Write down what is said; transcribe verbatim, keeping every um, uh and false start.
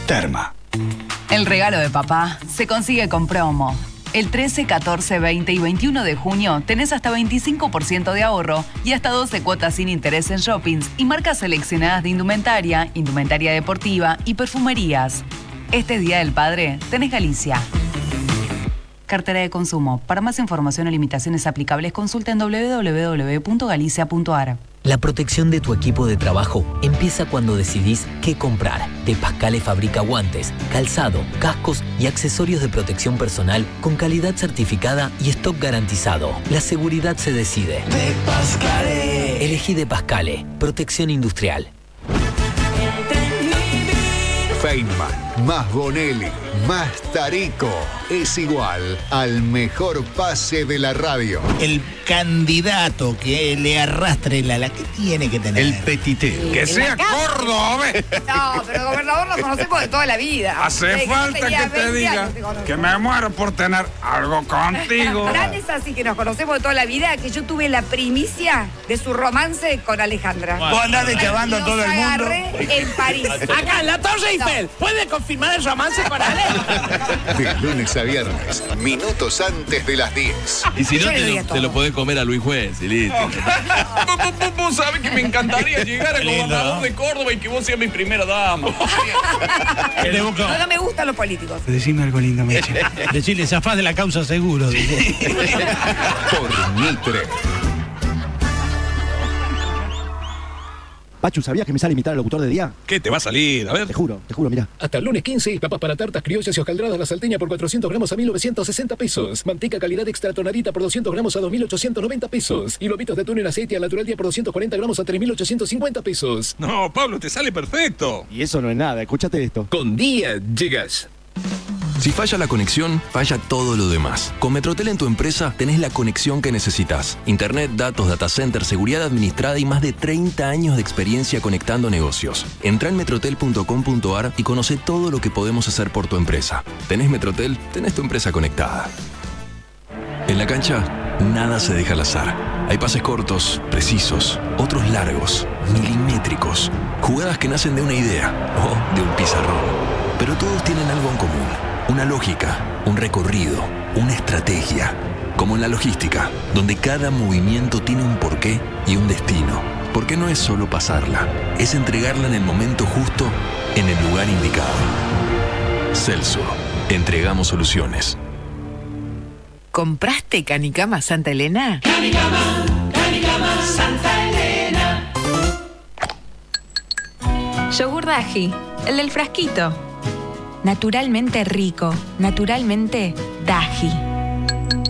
Terma. El regalo de papá se consigue con promo. El trece, catorce, veinte y veintiuno de junio tenés hasta veinticinco por ciento de ahorro y hasta doce cuotas sin interés en shoppings y marcas seleccionadas de indumentaria, indumentaria deportiva y perfumerías. Este Día del Padre tenés Galicia. Cartera de consumo. Para más información o limitaciones aplicables, consulta en doble u doble u doble u punto galicia punto a r. La protección de tu equipo de trabajo empieza cuando decidís qué comprar. De Pascale fabrica guantes, calzado, cascos y accesorios de protección personal con calidad certificada y stock garantizado. La seguridad se decide. De Pascale. Elegí De Pascale. Protección industrial. Feynman, más Bonelli, más Tarico, es igual al mejor pase de la radio. El candidato que le arrastre la la que tiene que tener. El petité. Que sea Córdoba. No, pero gobernador lo conocemos de toda la vida. Hace Desde falta tenía que te veinte diga años te conozco. que me muero por tener algo contigo. Tan es así que nos conocemos de toda la vida que yo tuve la primicia de su romance con Alejandra. Vos andás deschavando a todo el mundo. Agarré en París. Acá, en la Torre Eiffel. ¿Puede confirmar el romance con Ale? De lunes a viernes, minutos antes de las diez. Y si no, Yo le te doy lo, a todo. te lo podés comer a Luis Juez, y listo. Vos sabés que me encantaría llegar a Lindo, gobernador ¿no? de Córdoba y que vos seas mi primera dama. No, no me gustan los políticos. Decime algo lindo, Meche. Decirle, zafás de la causa seguro. Por Mitre. Pachu, ¿sabías que me sale imitar al locutor de día? ¿Qué te va a salir? A ver. Te juro, te juro, mirá. Hasta el lunes quince, papas para tartas criollas y hojaldras la salteña por cuatrocientos gramos a mil novecientos sesenta pesos. Manteca calidad extra tonadita por doscientos gramos a dos mil ochocientos noventa pesos. Y lobitos de atún en aceite al natural día por doscientos cuarenta gramos a tres mil ochocientos cincuenta pesos. No, Pablo, te sale perfecto. Y eso no es nada, escúchate esto. Con día llegas. Si falla la conexión, falla todo lo demás. Con Metrotel en tu empresa tenés la conexión que necesitas. Internet, datos, data center, seguridad administrada y más de treinta años de experiencia conectando negocios. Entrá en metrotel punto com punto a r y conoce todo lo que podemos hacer por tu empresa. ¿Tenés Metrotel? Tenés tu empresa conectada. En la cancha, nada se deja al azar. Hay pases cortos, precisos, otros largos, milimétricos. Jugadas que nacen de una idea o de un pizarrón. Pero todos tienen algo en común. Una lógica, un recorrido, una estrategia. Como en la logística, donde cada movimiento tiene un porqué y un destino. Porque no es solo pasarla, es entregarla en el momento justo, en el lugar indicado. Celso, entregamos soluciones. ¿Compraste Canicama Santa Elena? Canicama, Canicama Santa Elena. Yogur Daji, el del frasquito. Naturalmente rico, naturalmente Daji.